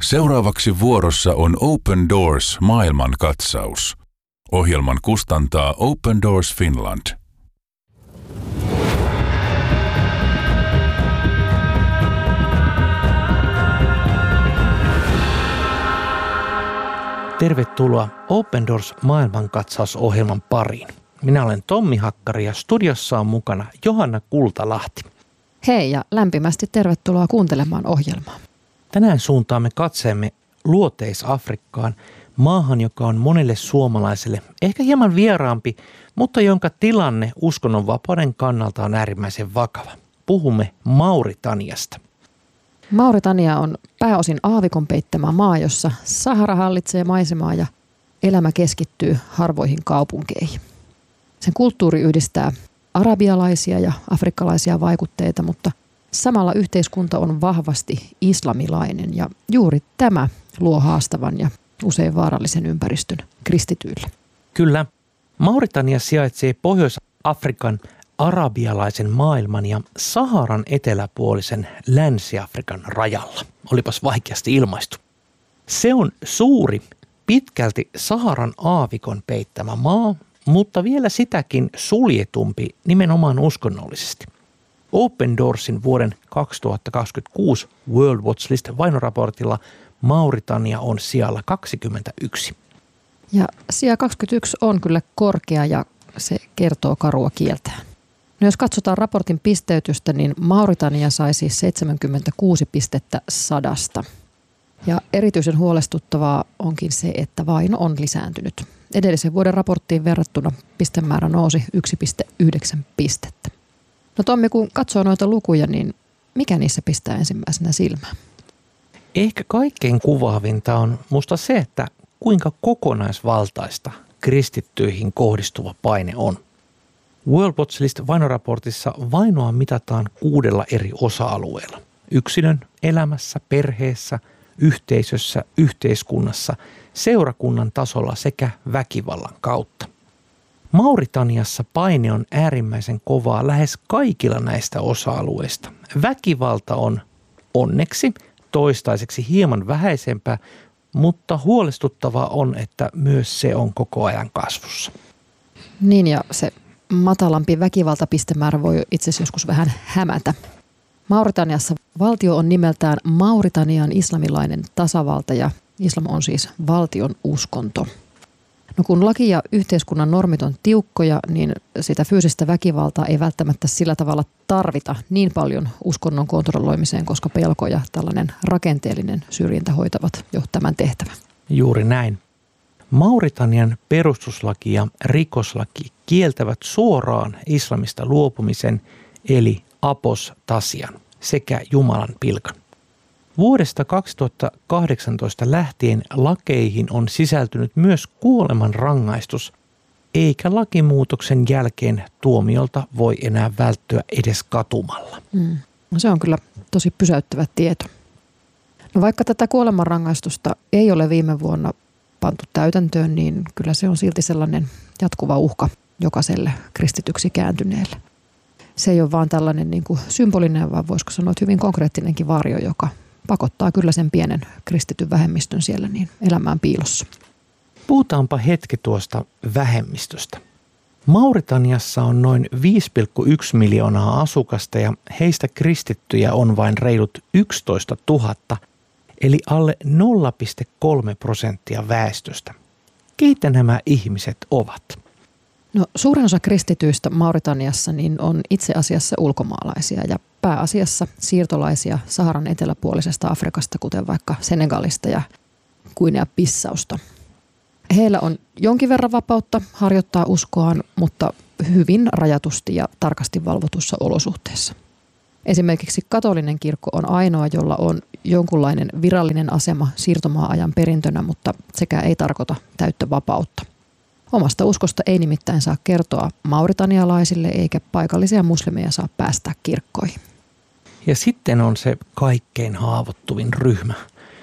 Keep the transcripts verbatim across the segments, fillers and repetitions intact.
Seuraavaksi vuorossa on Open Doors maailmankatsaus. Ohjelman kustantaa Open Doors Finland. Tervetuloa Open Doors maailmankatsausohjelman pariin. Minä olen Tommi Hakkari ja studiossa on mukana Johanna Kultalahti. Hei ja lämpimästi tervetuloa kuuntelemaan ohjelmaa. Tänään suuntaamme katseemme Luoteis-Afrikkaan, maahan, joka on monelle suomalaiselle ehkä hieman vieraampi, mutta jonka tilanne uskonnonvapauden kannalta on äärimmäisen vakava. Puhumme Mauritaniasta. Mauritania on pääosin aavikon peittämä maa, jossa Sahara hallitsee maisemaa ja elämä keskittyy harvoihin kaupunkeihin. Sen kulttuuri yhdistää arabialaisia ja afrikkalaisia vaikutteita, mutta samalla yhteiskunta on vahvasti islamilainen ja juuri tämä luo haastavan ja usein vaarallisen ympäristön kristityille. Kyllä. Mauritania sijaitsee Pohjois-Afrikan arabialaisen maailman ja Saharan eteläpuolisen Länsi-Afrikan rajalla. Olipas vaikeasti ilmaistu. Se on suuri, pitkälti Saharan aavikon peittämä maa, mutta vielä sitäkin suljetumpi nimenomaan uskonnollisesti. Open Doorsin vuoden kaksituhattakaksikymmentäkuusi World Watch List vainoraportilla Mauritania on sijalla kaksikymmentäyksi. Ja sija kaksikymmentäyksi on kyllä korkea ja se kertoo karua kieltään. No jos katsotaan raportin pisteytystä, niin Mauritania sai siis seitsemänkymmentäkuusi pistettä sadasta. Ja erityisen huolestuttavaa onkin se, että vaino on lisääntynyt. Edellisen vuoden raporttiin verrattuna pistemäärä nousi yksi pilkku yhdeksän pistettä. No Tommi, kun katsoo noita lukuja, niin mikä niissä pistää ensimmäisenä silmään? Ehkä kaikkein kuvaavinta on musta se, että kuinka kokonaisvaltaista kristittyihin kohdistuva paine on. World Watch List vainoraportissa vainoa mitataan kuudella eri osa-alueella. Yksilön elämässä, perheessä, yhteisössä, yhteiskunnassa, seurakunnan tasolla sekä väkivallan kautta. Mauritaniassa paine on äärimmäisen kovaa lähes kaikilla näistä osa-alueista. Väkivalta on onneksi toistaiseksi hieman vähäisempää, mutta huolestuttavaa on, että myös se on koko ajan kasvussa. Niin ja se matalampi väkivaltapistemäärä voi itse asiassa joskus vähän hämätä. Mauritaniassa valtio on nimeltään Mauritanian islamilainen tasavalta ja islam on siis valtion uskonto. No kun laki ja yhteiskunnan normit on tiukkoja, niin sitä fyysistä väkivaltaa ei välttämättä sillä tavalla tarvita niin paljon uskonnon kontrolloimiseen, koska pelko ja tällainen rakenteellinen syrjintä hoitavat jo tämän tehtävän. Juuri näin. Mauritanian perustuslaki ja rikoslaki kieltävät suoraan islamista luopumisen eli apostasian sekä Jumalan pilkan. Vuodesta kaksituhattakahdeksantoista lähtien lakeihin on sisältynyt myös kuoleman rangaistus, eikä lakimuutoksen jälkeen tuomiolta voi enää välttyä edes katumalla. Mm. No se on kyllä tosi pysäyttävä tieto. No vaikka tätä kuolemanrangaistusta ei ole viime vuonna pantu täytäntöön, niin kyllä se on silti sellainen jatkuva uhka jokaiselle kristityksi kääntyneelle. Se ei ole vaan tällainen niin kuin symbolinen, vaan voisiko sanoa, että hyvin konkreettinenkin varjo, joka pakottaa kyllä sen pienen kristityn vähemmistön siellä niin elämään piilossa. Puhutaanpa hetki tuosta vähemmistöstä. Mauritaniassa on noin viisi pilkku yksi miljoonaa asukasta ja heistä kristittyjä on vain reilut yksitoista tuhatta, eli alle nolla pilkku kolme prosenttia väestöstä. Keitä nämä ihmiset ovat? No, suurin osa kristityistä Mauritaniassa niin on itse asiassa ulkomaalaisia ja pääasiassa siirtolaisia Saharan eteläpuolisesta Afrikasta, kuten vaikka Senegalista ja Guinea-Bissausta. Heillä on jonkin verran vapautta harjoittaa uskoaan, mutta hyvin rajatusti ja tarkasti valvotussa olosuhteessa. Esimerkiksi katolinen kirkko on ainoa, jolla on jonkunlainen virallinen asema siirtomaa-ajan perintönä, mutta sekä ei tarkoita täyttä vapautta. Omasta uskosta ei nimittäin saa kertoa mauritanialaisille eikä paikallisia muslimeja saa päästää kirkkoihin. Ja sitten on se kaikkein haavoittuvin ryhmä,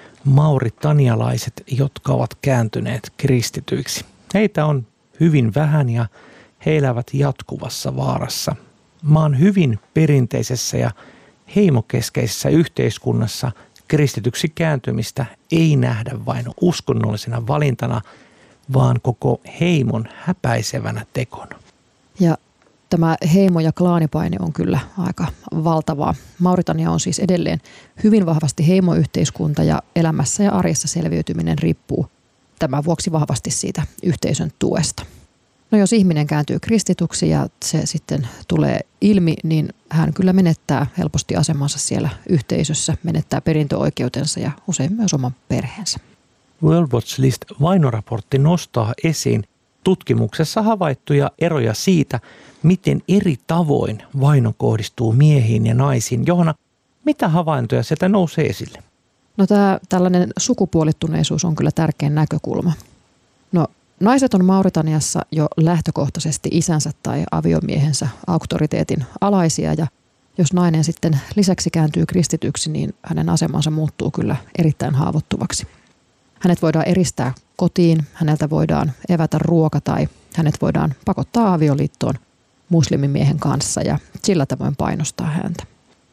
mauritanialaiset, jotka ovat kääntyneet kristityiksi. Heitä on hyvin vähän ja he elävät jatkuvassa vaarassa. Maan hyvin perinteisessä ja heimokeskeisessä yhteiskunnassa kristityksi kääntymistä ei nähdä vain uskonnollisena valintana, vaan koko heimon häpäisevänä tekona. Ja tämä heimo- ja klaanipaine on kyllä aika valtavaa. Mauritania on siis edelleen hyvin vahvasti heimoyhteiskunta ja elämässä ja arjessa selviytyminen riippuu tämän vuoksi vahvasti siitä yhteisön tuesta. No jos ihminen kääntyy kristituksi ja se sitten tulee ilmi, niin hän kyllä menettää helposti asemansa siellä yhteisössä, menettää perintöoikeutensa ja usein myös oman perheensä. World Watch List vainoraportti nostaa esiin tutkimuksessa havaittuja eroja siitä, miten eri tavoin vaino kohdistuu miehiin ja naisiin. Johanna, mitä havaintoja sieltä nousee esille? No tämä tällainen sukupuolittuneisuus on kyllä tärkeä näkökulma. No naiset on Mauritaniassa jo lähtökohtaisesti isänsä tai aviomiehensä auktoriteetin alaisia ja jos nainen sitten lisäksi kääntyy kristityksi, niin hänen asemansa muuttuu kyllä erittäin haavoittuvaksi. Hänet voidaan eristää kotiin, häneltä voidaan evätä ruoka tai hänet voidaan pakottaa avioliittoon muslimimiehen kanssa ja sillä tavoin painostaa häntä.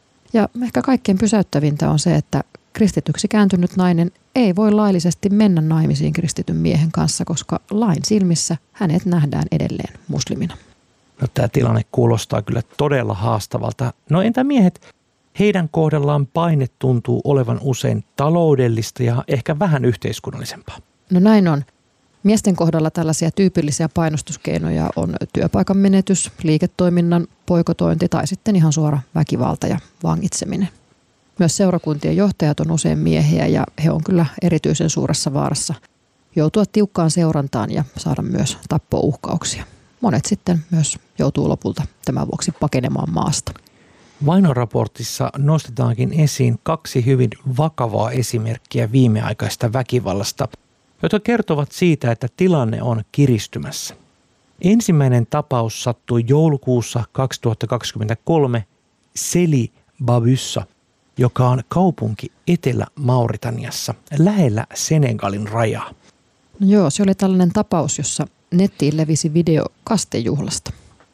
Ja ehkä kaikkein pysäyttävintä on se, että kristityksi kääntynyt nainen ei voi laillisesti mennä naimisiin kristityn miehen kanssa, koska lain silmissä hänet nähdään edelleen muslimina. No, tämä tilanne kuulostaa kyllä todella haastavalta. No entä miehet? Heidän kohdallaan paine tuntuu olevan usein taloudellista ja ehkä vähän yhteiskunnallisempaa. No näin on. Miesten kohdalla tällaisia tyypillisiä painostuskeinoja on työpaikan menetys, liiketoiminnan poikotointi tai sitten ihan suora väkivalta ja vangitseminen. Myös seurakuntien johtajat on usein miehiä ja he on kyllä erityisen suuressa vaarassa joutua tiukkaan seurantaan ja saada myös tappouhkauksia. Monet sitten myös joutuu lopulta tämän vuoksi pakenemaan maasta. Vainoraportissa nostetaankin esiin kaksi hyvin vakavaa esimerkkiä viimeaikaista väkivallasta, jotka kertovat siitä, että tilanne on kiristymässä. Ensimmäinen tapaus sattui joulukuussa kaksituhattakaksikymmentäkolme Seli Babyssa, joka on kaupunki Etelä-Mauritaniassa lähellä Senegalin rajaa. No joo, se oli tällainen tapaus, jossa nettiin levisi video kastejuhlasta.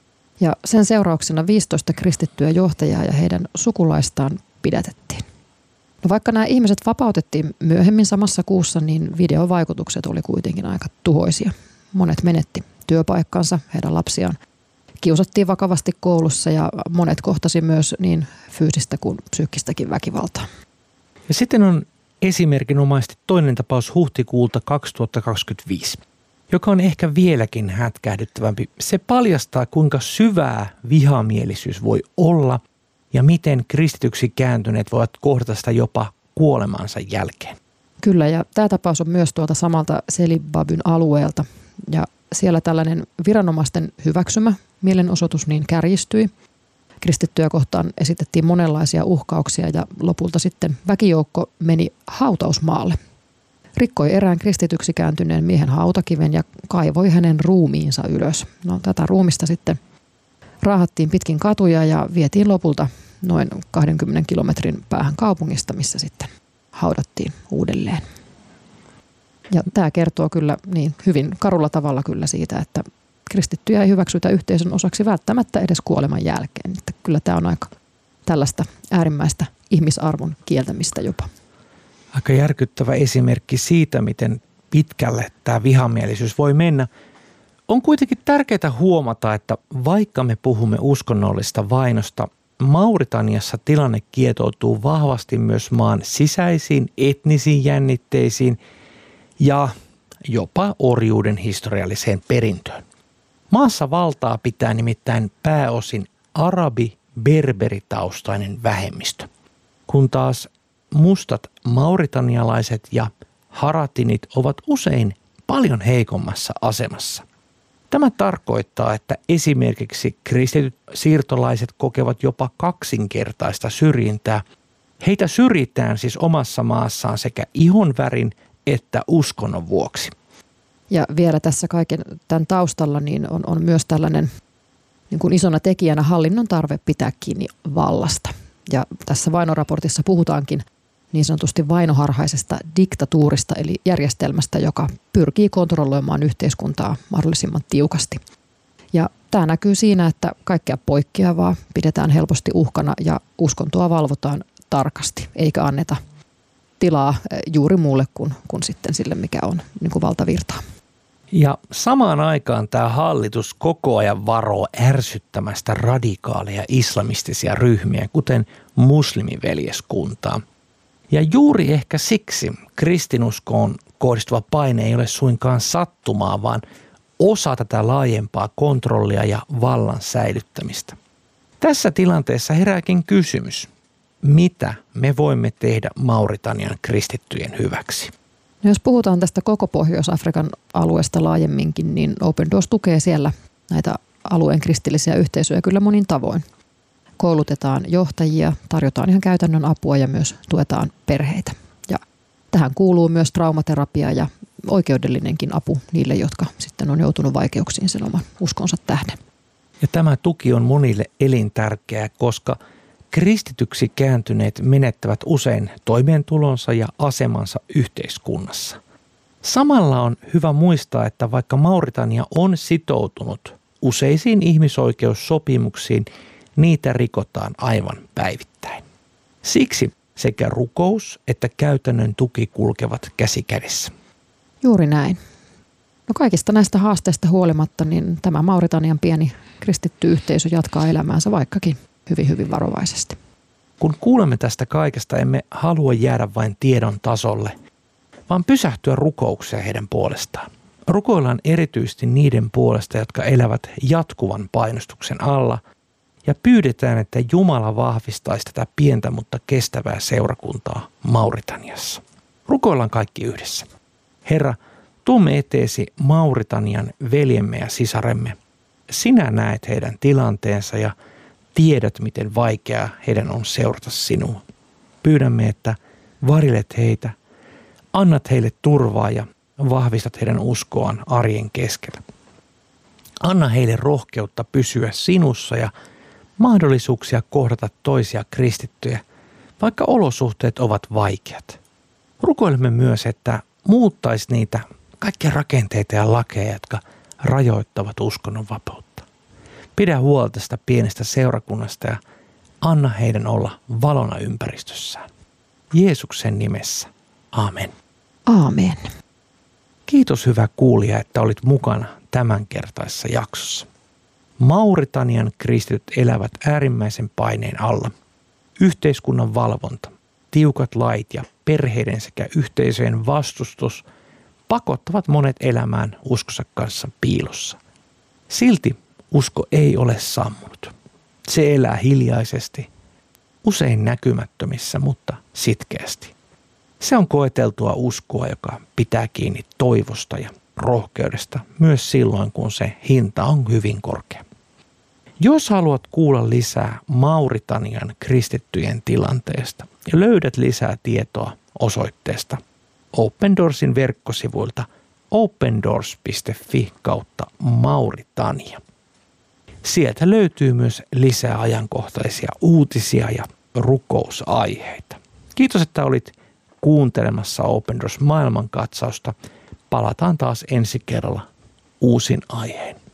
Ja sen seurauksena viisitoista kristittyä johtajaa ja heidän sukulaistaan pidätettiin. No vaikka nämä ihmiset vapautettiin myöhemmin samassa kuussa, niin videovaikutukset oli kuitenkin aika tuhoisia. Monet menetti työpaikkansa, heidän lapsiaan kiusattiin vakavasti koulussa ja monet kohtasi myös niin fyysistä kuin psyykkistäkin väkivaltaa. Ja sitten on esimerkinomaisesti toinen tapaus huhtikuulta kaksituhattakaksikymmentäviisi, joka on ehkä vieläkin hätkähdyttävämpi. Se paljastaa, kuinka syvää vihamielisyys voi olla ja miten kristityksi kääntyneet voivat kohdata sitä jopa kuolemansa jälkeen. Kyllä, ja tämä tapaus on myös tuolta samalta Selibabyn alueelta. Ja siellä tällainen viranomaisten hyväksymä mielenosoitus niin kärjistyi. Kristittyjä kohtaan esitettiin monenlaisia uhkauksia ja lopulta sitten väkijoukko meni hautausmaalle. Rikkoi erään kristityksi kääntyneen miehen hautakiven ja kaivoi hänen ruumiinsa ylös. No, tätä ruumista sitten raahattiin pitkin katuja ja vietiin lopulta noin kahdenkymmenen kilometrin päähän kaupungista, missä sitten haudattiin uudelleen. Ja tämä kertoo kyllä niin hyvin karulla tavalla kyllä siitä, että kristittyjä ei hyväksytä yhteisön osaksi välttämättä edes kuoleman jälkeen. Että kyllä tämä on aika tällaista äärimmäistä ihmisarvon kieltämistä jopa. Aika järkyttävä esimerkki siitä, miten pitkälle tämä vihamielisyys voi mennä. On kuitenkin tärkeää huomata, että vaikka me puhumme uskonnollista vainosta, Mauritaniassa tilanne kietoutuu vahvasti myös maan sisäisiin etnisiin jännitteisiin ja jopa orjuuden historialliseen perintöön. Maassa valtaa pitää nimittäin pääosin arabi-berberitaustainen vähemmistö, kun taas mustat mauritanialaiset ja haratinit ovat usein paljon heikommassa asemassa. Tämä tarkoittaa, että esimerkiksi kristityt siirtolaiset kokevat jopa kaksinkertaista syrjintää. Heitä syrjitään siis omassa maassaan sekä ihonvärin että uskonnon vuoksi. Ja vielä tässä kaiken tämän taustalla niin on, on myös tällainen niin kuin isona tekijänä hallinnon tarve pitää kiinni vallasta. Ja tässä vainoraportissa puhutaankin niin sanotusti vainoharhaisesta diktatuurista eli järjestelmästä, joka pyrkii kontrolloimaan yhteiskuntaa mahdollisimman tiukasti. Ja tämä näkyy siinä, että kaikkea poikkeavaa pidetään helposti uhkana ja uskontoa valvotaan tarkasti, eikä anneta tilaa juuri muulle kuin, kuin sitten sille, mikä on niin kuin valtavirtaa. Ja samaan aikaan tämä hallitus koko ajan varoo ärsyttämästä radikaaleja islamistisia ryhmiä, kuten muslimiveljeskuntaa. Ja juuri ehkä siksi kristinuskoon kohdistuva paine ei ole suinkaan sattumaa, vaan osa tätä laajempaa kontrollia ja vallan säilyttämistä. Tässä tilanteessa herääkin kysymys, mitä me voimme tehdä Mauritanian kristittyjen hyväksi? No jos puhutaan tästä koko Pohjois-Afrikan alueesta laajemminkin, niin Open Doors tukee siellä näitä alueen kristillisiä yhteisöjä kyllä monin tavoin. Koulutetaan johtajia, tarjotaan ihan käytännön apua ja myös tuetaan perheitä. Ja tähän kuuluu myös traumaterapia ja oikeudellinenkin apu niille, jotka sitten on joutunut vaikeuksiin sen oman uskonsa tähden. Ja tämä tuki on monille elintärkeää, koska kristityksi kääntyneet menettävät usein toimeentulonsa ja asemansa yhteiskunnassa. Samalla on hyvä muistaa, että vaikka Mauritania on sitoutunut useisiin ihmisoikeussopimuksiin, niitä rikotaan aivan päivittäin. Siksi sekä rukous että käytännön tuki kulkevat käsi kädessä. Juuri näin. No kaikista näistä haasteista huolimatta, niin tämä Mauritanian pieni kristitty yhteisö jatkaa elämäänsä vaikkakin hyvin, hyvin varovaisesti. Kun kuulemme tästä kaikesta, emme halua jäädä vain tiedon tasolle, vaan pysähtyä rukoukseen heidän puolestaan. Rukoillaan erityisesti niiden puolesta, jotka elävät jatkuvan painostuksen alla, ja pyydetään, että Jumala vahvistaisi tätä pientä, mutta kestävää seurakuntaa Mauritaniassa. Rukoillaan kaikki yhdessä. Herra, tuomme eteesi Mauritanian veljemme ja sisaremme. Sinä näet heidän tilanteensa ja tiedät, miten vaikeaa heidän on seurata sinua. Pyydämme, että varjelet heitä, annat heille turvaa ja vahvistat heidän uskoaan arjen keskellä. Anna heille rohkeutta pysyä sinussa ja mahdollisuuksia kohdata toisia kristittyjä, vaikka olosuhteet ovat vaikeat. Rukoilemme myös, että muuttaisi niitä kaikkia rakenteita ja lakeja, jotka rajoittavat uskonnonvapautta. Pidä huolta tästä pienestä seurakunnasta ja anna heidän olla valona ympäristössään. Jeesuksen nimessä. Aamen. Aamen. Kiitos hyvä kuulija, että olit mukana tämänkertaisessa jaksossa. Mauritanian kristityt elävät äärimmäisen paineen alla. Yhteiskunnan valvonta, tiukat lait ja perheiden sekä yhteisöjen vastustus pakottavat monet elämään uskonsa kanssa piilossa. Silti usko ei ole sammunut. Se elää hiljaisesti, usein näkymättömissä, mutta sitkeästi. Se on koeteltua uskoa, joka pitää kiinni toivosta ja rohkeudesta myös silloin, kun se hinta on hyvin korkea. Jos haluat kuulla lisää Mauritanian kristittyjen tilanteesta ja löydät lisää tietoa osoitteesta Open Doorsin verkkosivuilta opendoors piste fi kautta Mauritania. Sieltä löytyy myös lisää ajankohtaisia uutisia ja rukousaiheita. Kiitos, että olit kuuntelemassa Open Doors maailmankatsausta. Palataan taas ensi kerralla uusin aiheen.